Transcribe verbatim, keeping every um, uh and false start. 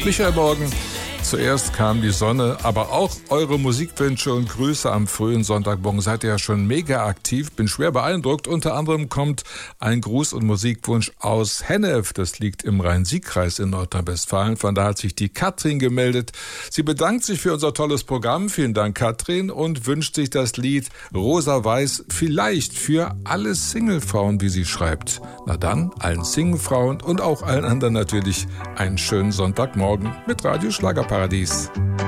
Michael Morgen. Zuerst kam die Sonne, aber auch eure Musikwünsche und Grüße am frühen Sonntagmorgen. Seid ihr ja schon mega aktiv, bin schwer beeindruckt. Unter anderem kommt ein Gruß- und Musikwunsch aus Hennef. Das liegt im Rhein-Sieg-Kreis in Nordrhein-Westfalen. Von da hat sich die Katrin gemeldet. Sie bedankt sich für unser tolles Programm. Vielen Dank, Katrin, und wünscht sich das Lied Rosa Weiß vielleicht für alle Singlefrauen, wie sie schreibt. Na dann, allen Singlefrauen und auch allen anderen natürlich einen schönen Sonntagmorgen mit Radio Schlagerparadies.